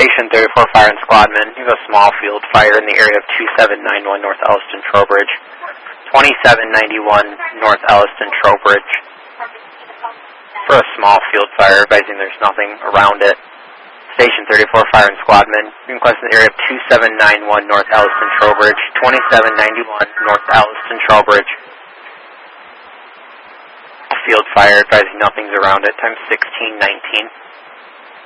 Station 34 Fire and Squadman. You have a small field fire in the area of 2791 North Elliston Trowbridge. 2791 North Elliston Trowbridge. For a small field fire, advising there's nothing around it. Station 34 Fire and Squadman. You can request in the area of 2791 North Elliston Trowbridge. 2791 North Elliston Trowbridge. Field fire, advising nothing's around it. Time 16:19.